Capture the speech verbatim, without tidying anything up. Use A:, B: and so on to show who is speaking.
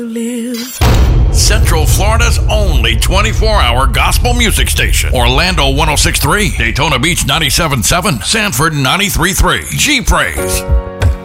A: Central Florida's only twenty-four hour gospel music station. Orlando one oh six point three, Daytona Beach ninety-seven point seven, Sanford ninety-three point three. G-Praise.